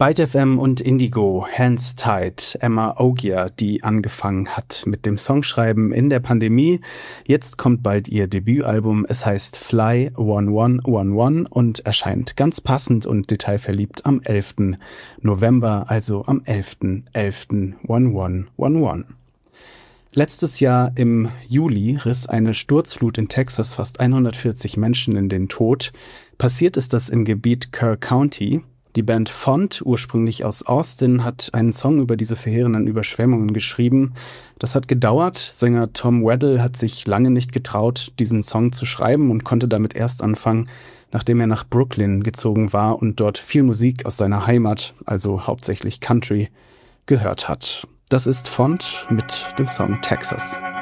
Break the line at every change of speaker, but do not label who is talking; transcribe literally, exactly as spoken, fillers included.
Byte F M und Indigo, Hands Tied, Emma Ogier, die angefangen hat mit dem Songschreiben in der Pandemie. Jetzt kommt bald ihr Debütalbum, es heißt Fly one one one one und erscheint ganz passend und detailverliebt am elften November, also am elften elften elften. Letztes Jahr im Juli riss eine Sturzflut in Texas fast hundertvierzig Menschen in den Tod. Passiert ist das im Gebiet Kerr County. Die Band Font, ursprünglich aus Austin, hat einen Song über diese verheerenden Überschwemmungen geschrieben. Das hat gedauert. Sänger Tom Weddle hat sich lange nicht getraut, diesen Song zu schreiben und konnte damit erst anfangen, nachdem er nach Brooklyn gezogen war und dort viel Musik aus seiner Heimat, also hauptsächlich Country, gehört hat. Das ist Font mit dem Song Texas.